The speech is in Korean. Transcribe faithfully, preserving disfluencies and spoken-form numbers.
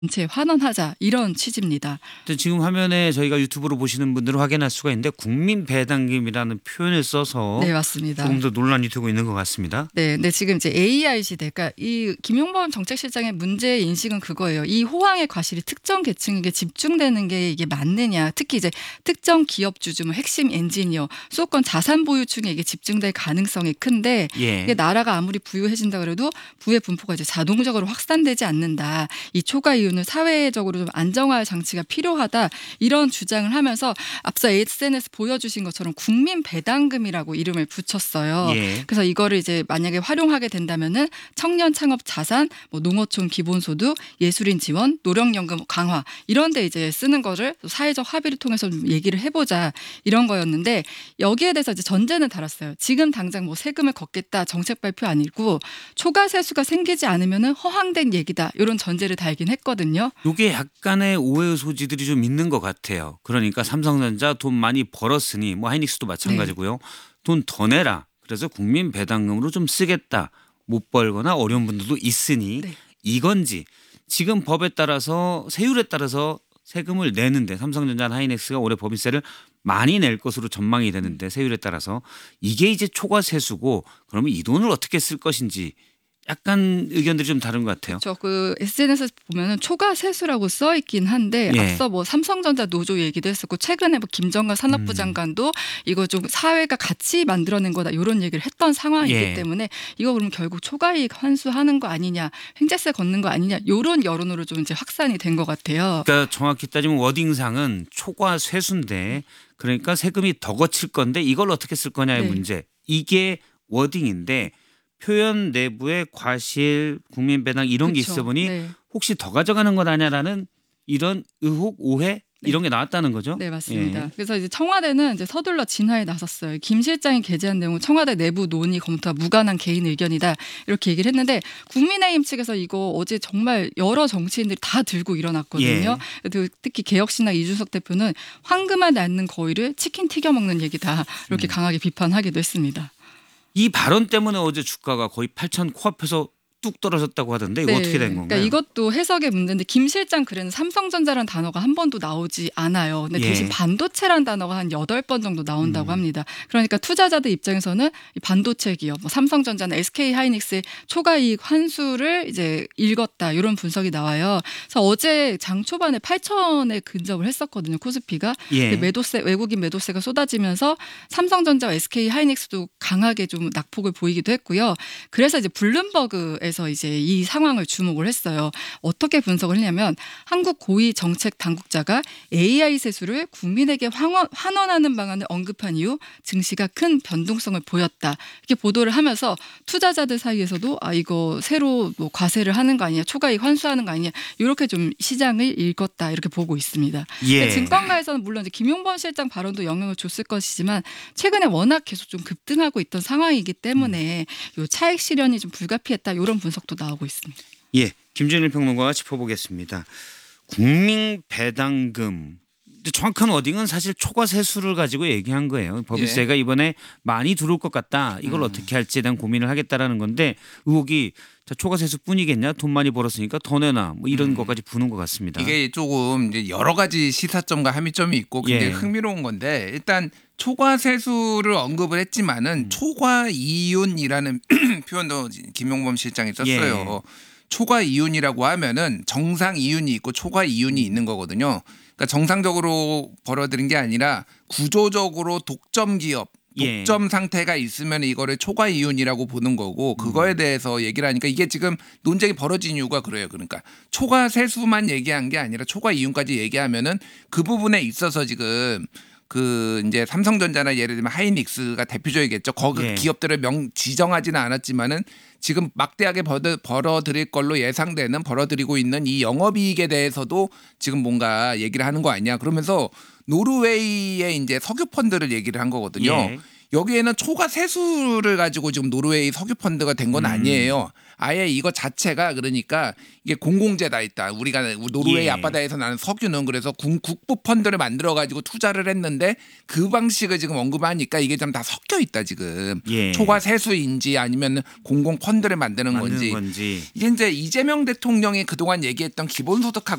전체 환원하자 이런 취지입니다. 근데 지금 화면에 저희가 유튜브로 보시는 분들은 확인할 수가 있는데 국민 배당금이라는 표현을 써서 네, 맞습니다. 조금 더 논란이 되고 있는 것 같습니다. 네, 근데 지금 이제 에이아이 시대, 그러니까 이 김용범 정책실장의 문제 인식은 그거예요. 이 호황의 과실이 특정 계층에게 집중되는 게 이게 맞느냐. 특히 이제 특정 기업 주주무 핵심 엔지니어, 수도권 자산 보유층에 이게 집중될 가능성이 큰데 예. 이게 나라가 아무리 부유해진다 그래도 부의 분포가 이제 자동적으로 확산되지 않는다. 이 초과 이윤을 사회적으로 좀 안정화할 장치가 필요하다. 이런 주장을 하면서 앞서 에스엔에스 보여주신 것처럼 국민 배당금이라고 이름을 붙였어요. 예. 그래서 이거를 이제 만약에 활용하게 된다면은 청년 창업 자산, 뭐 농어촌 기본소득, 예술인 지원, 노령연금 강화 이런 데 이제 쓰는 거를 사회적 합의를 통해서 좀 얘기를 해보자 이런 거였는데 여기에 대해서 이제 전제는 달았어요. 지금 당장 뭐 세금을 걷겠다 정책 발표 아니고 초과 세수가 생기지 않으면은 허황된 얘기다 이런 전제를 달긴 했거든요. 이게 약간의 오해의 소지들이 좀 있는 것 같아요. 그러니까 삼성전자 돈 많이 벌었으니 뭐 하이닉스도 마찬가지고요. 돈 더 내라. 그래서 국민 배당금으로 좀 쓰겠다. 못 벌거나 어려운 분들도 있으니 네. 이건지 지금 법에 따라서 세율에 따라서 세금을 내는데 삼성전자나 하이닉스가 올해 법인세를 많이 낼 것으로 전망이 되는데 세율에 따라서 이게 이제 초과 세수고 그러면 이 돈을 어떻게 쓸 것인지 약간 의견들이 좀 다른 것 같아요. 저 그 에스엔에스 보면은 초과 세수라고 써 있긴 한데 예. 앞서 뭐 삼성전자 노조 얘기도 했었고 최근에 뭐 김정관 산업부 음. 장관도 이거 좀 사회가 같이 만들어낸 거다 이런 얘기를 했던 상황이기 예. 때문에 이거 그러면 결국 초과이익 환수하는 거 아니냐, 횡재세 걷는 거 아니냐 이런 여론으로 좀 이제 확산이 된 것 같아요. 그러니까 정확히 따지면 워딩상은 초과 세수인데 그러니까 세금이 더 거칠 건데 이걸 어떻게 쓸 거냐의 네. 문제. 이게 워딩인데 표현 내부에 과실, 국민 배당 이런 게 그쵸. 있어 보니 네. 혹시 더 가져가는 것 아니냐라는 이런 의혹, 오해 이런 게 나왔다는 거죠. 네, 맞습니다. 예. 그래서 이제 청와대는 이제 서둘러 진화에 나섰어요. 김 실장이 게재한 내용은 청와대 내부 논의 검토와 무관한 개인 의견이다 이렇게 얘기를 했는데 국민의힘 측에서 이거 어제 정말 여러 정치인들이 다 들고 일어났거든요. 예. 특히 개혁신당 이준석 대표는 황금알 낳는 거위를 치킨 튀겨 먹는 얘기다 이렇게 음. 강하게 비판하기도 했습니다. 이 발언 때문에 어제 주가가 거의 팔천 코앞에서 뚝 떨어졌다고 하던데 이거 네. 어떻게 된 건가요? 그러니까 이것도 해석의 문제인데 김 실장 글에는 삼성전자라는 단어가 한 번도 나오지 않아요. 근데 예. 대신 반도체라는 단어가 한 여덟 번 정도 나온다고 음. 합니다. 그러니까 투자자들 입장에서는 이 반도체 기업, 뭐 삼성전자나 에스케이하이닉스의 초과이익 환수를 이제 읽었다 이런 분석이 나와요. 그래서 어제 장 초반에 팔천에 근접을 했었거든요. 코스피가. 예. 근데 매도세, 외국인 매도세가 쏟아지면서 삼성전자와 에스케이하이닉스도 강하게 좀 낙폭을 보이기도 했고요. 그래서 이제 블룸버그에 에서 이제 이 상황을 주목을 했어요. 어떻게 분석을 했냐면 한국 고위 정책 당국자가 에이아이 세수를 국민에게 환원, 환원하는 방안을 언급한 이후 증시가 큰 변동성을 보였다. 이렇게 보도를 하면서 투자자들 사이에서도 아 이거 새로 뭐 과세를 하는 거 아니냐, 초과이익 환수하는 거 아니냐 이렇게 좀 시장을 읽었다 이렇게 보고 있습니다. 예. 증권가에서는 물론 이제 김용범 실장 발언도 영향을 줬을 것이지만 최근에 워낙 계속 좀 급등하고 있던 상황이기 때문에 요 차익 실현이 좀 불가피했다 이런 분석도 나오고 있습니다. 예, 김준일 평론가가 짚어보겠습니다. 국민 배당금. 정확한 워딩은 사실 초과 세수를 가지고 얘기한 거예요. 법인세가 예. 이번에 많이 들어올 것 같다. 이걸 음. 어떻게 할지에 대한 고민을 하겠다라는 건데 의혹이 자, 초과 세수뿐이겠냐? 돈 많이 벌었으니까 더 내놔. 뭐 이런 음. 것까지 부는 것 같습니다. 이게 조금 이제 여러 가지 시사점과 함의점이 있고 굉장히 예. 흥미로운 건데 일단 초과 세수를 언급을 했지만은 음. 초과 이윤이라는 표현도 김용범 실장이 썼어요. 예. 초과 이윤이라고 하면은 정상 이윤이 있고 초과 이윤이 있는 거거든요. 그러니까 정상적으로 벌어들인 게 아니라 구조적으로 독점 기업, 독점 예. 상태가 있으면 이거를 초과 이윤이라고 보는 거고 그거에 대해서 얘기를 하니까 이게 지금 논쟁이 벌어진 이유가 그래요. 그러니까 초과 세수만 얘기한 게 아니라 초과 이윤까지 얘기하면은 그 부분에 있어서 지금 그 이제 삼성전자나 예를 들면 하이닉스가 대표적이겠죠. 거기 예. 기업들을 명 지정하지는 않았지만은 지금 막대하게 벌어, 벌어들일 걸로 예상되는 벌어들이고 있는 이 영업이익에 대해서도 지금 뭔가 얘기를 하는 거 아니냐. 그러면서 노르웨이의 이제 석유 펀드를 얘기를 한 거거든요. 예. 여기에는 초과 세수를 가지고 지금 노르웨이 석유 펀드가 된 건 음. 아니에요. 아예 이거 자체가 그러니까 이게 공공재다 있다. 우리가 노르웨이 예. 앞바다에서 나는 석유는 그래서 군, 국부 펀드를 만들어 가지고 투자를 했는데 그 방식을 지금 언급하니까 이게 좀 다 섞여 있다 지금. 예. 초과 세수인지 아니면 공공 펀드를 만드는 만드는 건지. 건지. 이게 이제 이재명 대통령이 그동안 얘기했던 기본소득하고